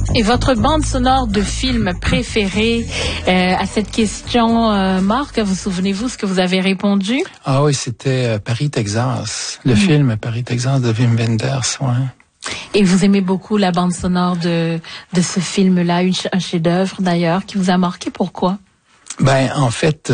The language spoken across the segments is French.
Et votre bande sonore de film préférée? À cette question, Marc, vous souvenez-vous ce que vous avez répondu? Ah oui, c'était Paris, Texas. Le film Paris, Texas de Wim Wenders, ouais. Et vous aimez beaucoup la bande sonore de ce film-là, un chef-d'œuvre d'ailleurs, qui vous a marqué. Pourquoi? Ben, en fait,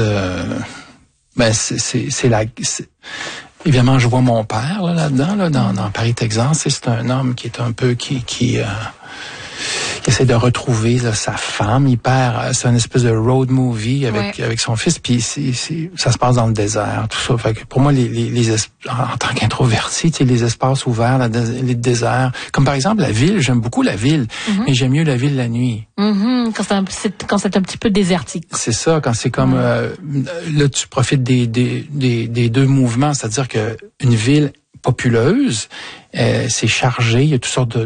évidemment, je vois mon père là-dedans, dans Paris, Texas. C'est un homme qui est un peu qui essaie de retrouver sa femme. C'est une espèce de road movie avec son fils. Puis ça se passe dans le désert, tout ça. Fait que pour moi, en tant qu'introverti, les espaces ouverts, les déserts, comme par exemple la ville. J'aime beaucoup la ville, mais j'aime mieux la ville la nuit. Quand c'est un petit peu désertique. C'est ça. Quand c'est comme là, tu profites des deux mouvements, c'est-à-dire que une ville populeuse, c'est chargé. Il y a toutes sortes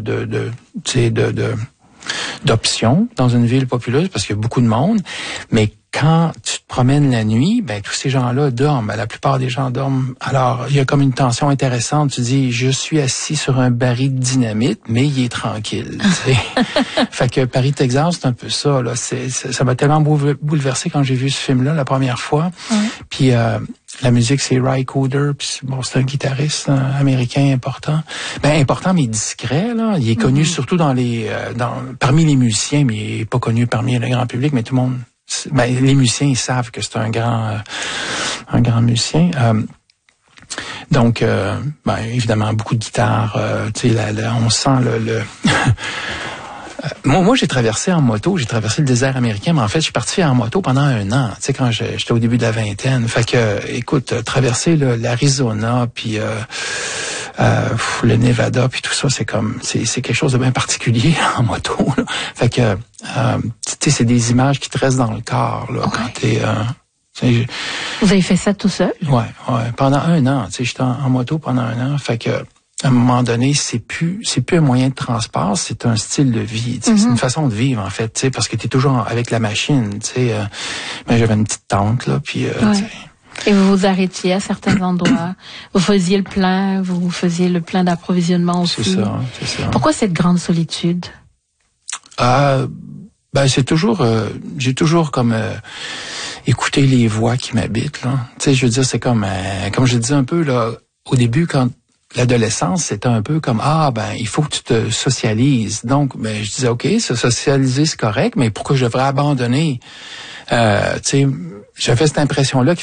d'options dans une ville populeuse parce qu'il y a beaucoup de monde. Mais quand tu te promènes la nuit, ben tous ces gens-là dorment. La plupart des gens dorment. Alors, il y a comme une tension intéressante. Tu dis, je suis assis sur un baril de dynamite, mais il est tranquille. Fait que Paris, Texas, c'est un peu ça. Là. Ça m'a tellement bouleversé quand j'ai vu ce film-là la première fois. Puis la musique, c'est Ry Cooder. Puis c'est un guitariste américain important. Ben important, mais discret. Là. Il est connu surtout parmi les musiciens, mais il est pas connu parmi le grand public, mais tout le monde. Ben, les musiciens, ils savent que c'est un grand musicien. Donc, évidemment, beaucoup de guitare. On sent le Moi, j'ai traversé en moto, j'ai traversé le désert américain, mais en fait, je suis parti en moto pendant 1 an, tu sais, quand j'étais au début de la vingtaine. Fait que, écoute, traverser l'Arizona, puis le Nevada, puis tout ça, c'est quelque chose de bien particulier en moto. Là. Fait que, tu sais, c'est des images qui te restent dans le corps, là, quand t'es... Vous avez fait ça tout seul? Ouais. Pendant 1 an, tu sais, j'étais en moto pendant 1 an. Fait que, à un moment donné, c'est plus un moyen de transport, c'est un style de vie. C'est une façon de vivre, en fait, tu sais, parce que t'es toujours avec la machine, tu sais. J'avais une petite tente, là, puis... Et vous vous arrêtiez à certains endroits. Vous faisiez le plein d'approvisionnement aussi. C'est ça. Pourquoi cette grande solitude? C'est toujours... j'ai toujours comme... écouté les voix qui m'habitent, là. Tu sais, je veux dire, c'est comme je disais un peu, là, au début, quand l'adolescence, c'était un peu comme, il faut que tu te socialises. Donc, je disais, OK, se socialiser, c'est correct, mais pourquoi je devrais abandonner? Tu sais, j'avais cette impression-là